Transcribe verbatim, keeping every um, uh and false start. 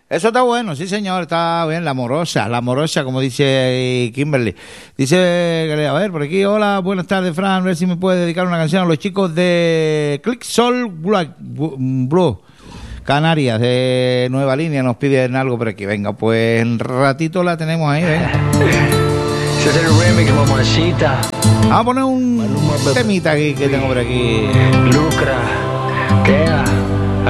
Eso está bueno, sí señor, está bien, la amorosa, la amorosa, como dice Kimberly. Dice, a ver, por aquí, hola, buenas tardes, Fran, a ver si me puede dedicar una canción a los chicos de Click Soul Blue, Canarias, de Nueva Línea, nos piden algo por aquí. Venga, pues en ratito la tenemos ahí, venga. Ese es el remix, mamacita. Vamos a poner un temita aquí que tengo por aquí. Lucra, Tea.